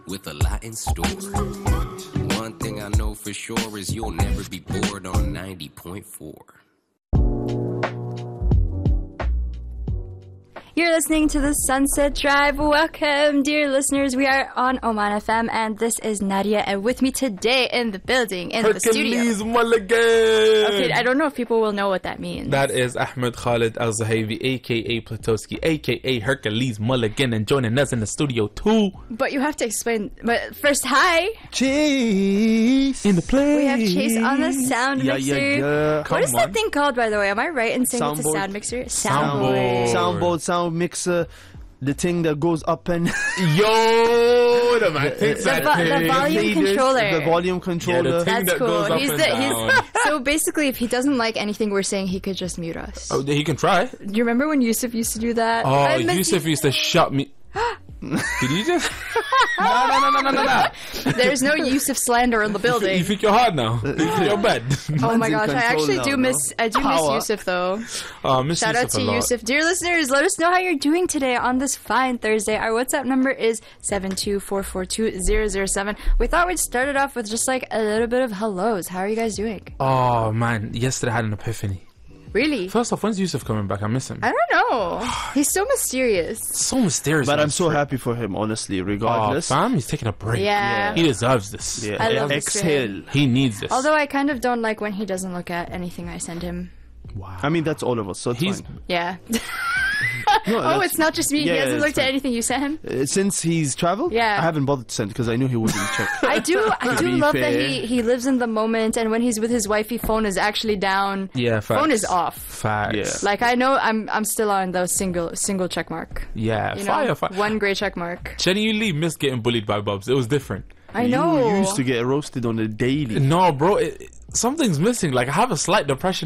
with a lot in store. One thing I know for sure is you'll never be bored on 90.4. You're listening to the Sunset Drive. Welcome, dear listeners. We are on Oman FM, and this is Nadia. And with me today in the building, in the studio. Hercules Mulligan! Okay, I don't know if people will know what that means. That is Ahmed Khalid Al-Zahavi, a.k.a. Platowski, a.k.a. Hercules Mulligan, and joining us in the studio too. But you have to explain. But first, hi. Chase! In the place. We have Chase on the sound mixer. Yeah. What is that thing called, by the way? Am I right in saying it's a sound mixer? Soundboard, sound mixer, the thing that goes up and Yo, the volume controller. The volume controller. Yeah, the thing That's that cool. goes up and down. So basically, if he doesn't like anything we're saying, he could just mute us. Oh, he can try. Do you remember when Yusuf used to do that? Oh, Yusuf used to shut me. Did you just? No. There's no Yusuf slander in the You building. think you're hard now? You think you're bad? Oh my in gosh, I control actually now, do no? miss Yusuf though. Miss Shout out Yusuf to a lot. Yusuf. Dear listeners, let us know how you're doing today on this fine Thursday. Our WhatsApp number is 724420007. We thought we'd start it off with just like a little bit of hellos. How are you guys doing? Oh man, yesterday I had an epiphany. Really? First off, when's Yusuf coming back? I miss him. I don't know. He's so mysterious. So mysterious. But man. I'm so happy for him, honestly, Oh, regardless. fam, he's taking a break. Yeah. He deserves this. Yeah. I love this Exhale. He needs this. Although I kind of don't like when he doesn't look at anything I send him. Wow. I mean, that's all of us, so it's He's fine. Yeah. No, Oh, that's- it's not just me. Yeah, He hasn't it's looked at fine. anything you sent him. Since he's traveled, Yeah. I haven't bothered to send because I knew he wouldn't check. I do be love that fair. he lives in the moment, and when he's with his wifey, phone is actually down. Yeah, facts. Phone is off. Facts. Yeah. Like I know I'm still on the single check mark. Yeah, You know, fire. one gray check mark. Genuinely missed getting bullied by Bubs. It was different. I know. You used to get roasted on a daily. No, bro, something's missing. Like, I have a slight depression